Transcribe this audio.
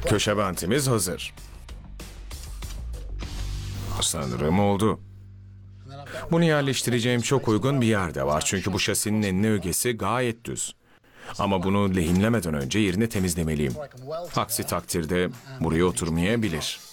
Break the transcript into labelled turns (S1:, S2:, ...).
S1: Köşe bantimiz hazır. Sanırım oldu. Bunu yerleştireceğim çok uygun bir yer de var. Çünkü bu şasinin enine ögesi gayet düz. Ama bunu lehimlemeden önce yerini temizlemeliyim. Aksi takdirde buraya oturmayabilir.